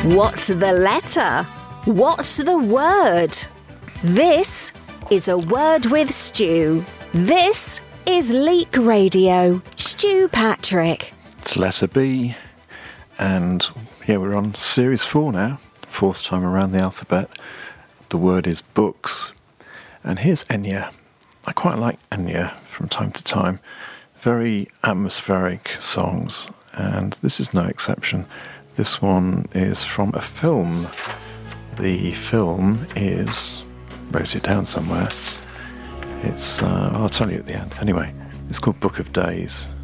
What's the letter? What's the word? This is A Word with Stu. This is Leak Radio. Stu Patrick. It's letter B, and we're on series 4 now, fourth time around the alphabet. The word is books, and here's Enya. I quite like Enya from time to time. Very atmospheric songs, and this is no exception. This one is from a film. The film is, wrote it down somewhere. It's, I'll tell you at the end. Anyway, it's called Book of Days.